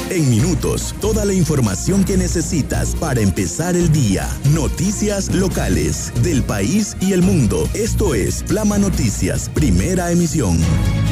En minutos, toda la información que necesitas para empezar el día. Noticias locales, del país y el mundo. Esto es Flama Noticias, primera emisión.